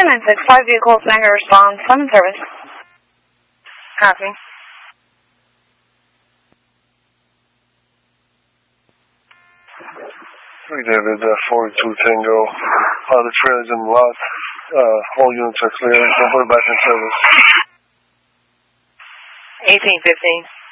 965 vehicles, Sanger response, Sun service. Copy. David, 42 Tango. The trailer's in the lot. All units are clear. We'll put it back in service. 1815.